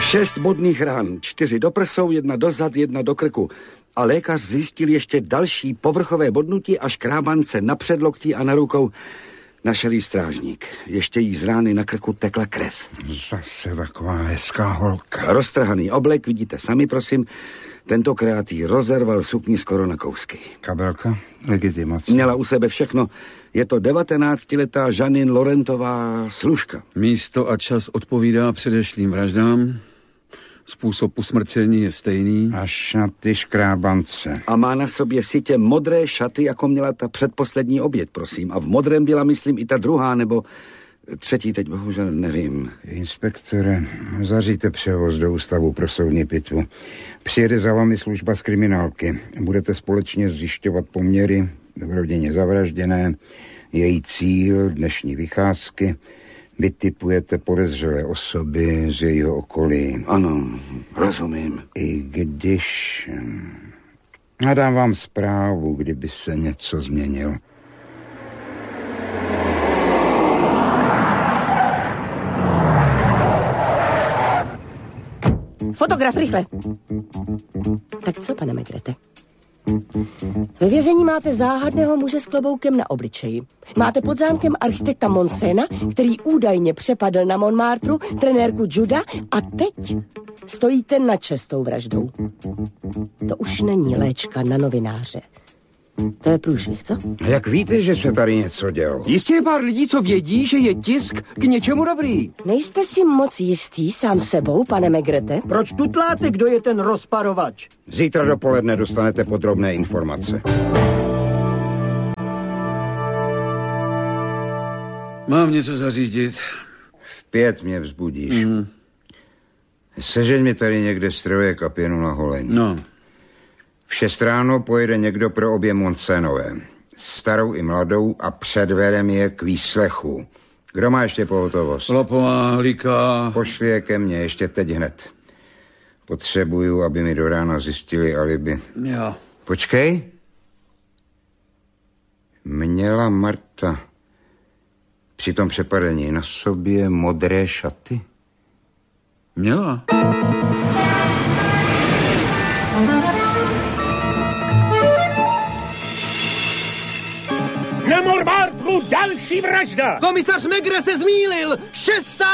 6 bodných rán, 4 do prsou, 1 do zad, 1 do krku. A lékař zjistil ještě další povrchové bodnutí a škrábance na předloktí a na rukou. Našel jí strážník. Ještě jí z rány na krku tekla krev. Zase taková hezká holka. Roztrhaný oblek, vidíte sami, prosím. Tentokrát jí rozerval sukni skoro na kousky. Kabelka, legitimace. Měla u sebe všechno. Je to 19letá Žanin Lorentová služka. Místo a čas odpovídá předešlým vraždám. Způsob usmrcení je stejný. Až na ty škrábance. A má na sobě sitě modré šaty, jako měla ta předposlední oběť, prosím. A v modrém byla, myslím, i ta druhá, nebo třetí, teď bohužel nevím. Inspektore, zaříte převoz do ústavu pro soudní pitvu. Přijede za vámi služba z kriminálky. Budete společně zjišťovat poměry v rodině zavražděné, její cíl, dnešní vycházky. Vytipujete podezřelé osoby z jejího okolí. Ano, rozumím. I když... Dám vám zprávu, kdyby se něco změnilo. Fotograf, rychle. Tak co, pane Megrete? Ve vězení máte záhadného muže s kloboukem na obličeji. Máte pod zámkem architekta Monsena, který údajně přepadl na Montmartru trenérku Juda a teď stojíte nad 6. vraždou. To už není léčka na novináře. To je průšvih, co? Jak víte, že se tady něco dělo? Jistě je pár lidí, co vědí, že je tisk k něčemu dobrý. Nejste si moc jistý sám sebou, pane Megrete? Proč tutláte, kdo je ten rozparovač? Zítra dopoledne dostanete podrobné informace. Mám něco zařídit. V 5 mě vzbudíš. Sežeň mi tady někde stroje a pěnu na holení. No. V 6 ráno pojede někdo pro obě Monsenové. Starou i mladou a předvedem je k výslechu. Kdo má ještě pohotovost? Lopová, Hlíka. Pošli je ke mně, ještě teď hned. Potřebuju, aby mi do rána zjistili alibi. Jo. Počkej. Měla Marta při tom přepadení na sobě modré šaty? Měla. Na Montmartru další vražda! Komisař Megre se zmýlil! 6.